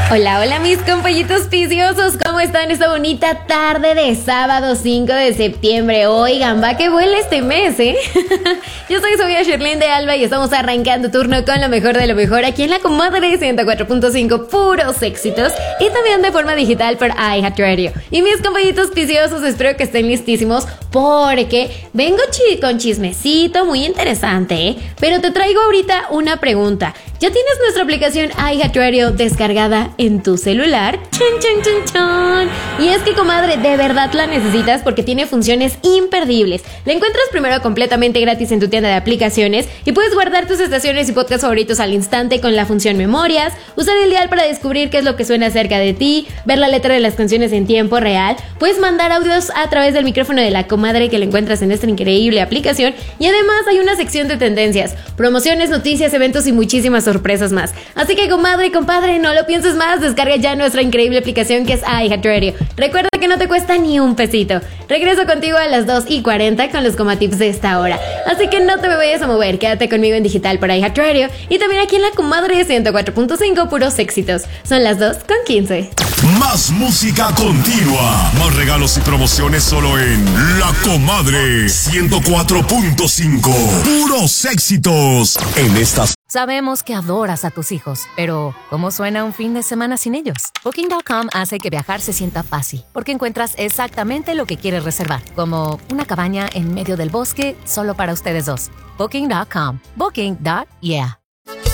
Hola, hola mis compañitos piciosos, ¿cómo están esta bonita tarde de sábado 5 de septiembre? Oigan, va que vuela este mes, ¿eh? Yo soy Sofía Sherlyn de Alba y estamos arrancando turno con lo mejor de lo mejor aquí en la comadre 104.5, puros éxitos, y también de forma digital por iHeartRadio. Y mis compañitos piciosos, espero que estén listísimos porque vengo con chismecito muy interesante, ¿eh? Pero te traigo ahorita una pregunta. ¿Ya tienes nuestra aplicación iHeartRadio descargada en tu celular? ¡Chan, chan, chan, chan! Y es que, comadre, de verdad la necesitas porque tiene funciones imperdibles. La encuentras primero completamente gratis en tu tienda de aplicaciones y puedes guardar tus estaciones y podcasts favoritos al instante con la función Memorias, usar el dial para descubrir qué es lo que suena cerca de ti, ver la letra de las canciones en tiempo real, puedes mandar audios a través del micrófono de la comadre que lo encuentras en esta increíble aplicación, y además hay una sección de tendencias, promociones, noticias, eventos y muchísimas sorpresas más. Así que, comadre y compadre, no lo pienses más, descarga ya nuestra increíble aplicación que es iHeartRadio. Recuerda que no te cuesta ni un pesito. Regreso contigo a las 2:40 con los comatips de esta hora. Así que no te me vayas a mover, quédate conmigo en digital por iHeartRadio y también aquí en la comadre 104.5, puros éxitos. Son las 2:15. Más música continua, más regalos y promociones solo en La Comadre 104.5. Puros éxitos en estas. Sabemos que adoras a tus hijos, pero ¿cómo suena un fin de semana sin ellos? Booking.com hace que viajar se sienta fácil, porque encuentras exactamente lo que quieres reservar, como una cabaña en medio del bosque solo para ustedes dos. Booking.com. Booking.yeah.